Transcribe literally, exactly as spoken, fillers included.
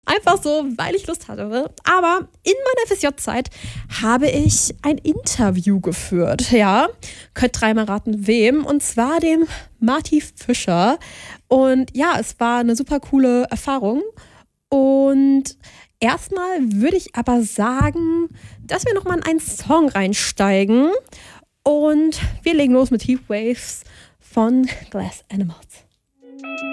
Einfach so, weil ich Lust hatte. Aber in meiner F S J-Zeit habe ich ein Interview geführt. Ja, könnt dreimal raten, wem. Und zwar dem Marty Fischer. Und ja, es war eine super coole Erfahrung. Und erstmal würde ich aber sagen, dass wir nochmal in einen Song reinsteigen. Und wir legen los mit Heatwaves von Glass Animals.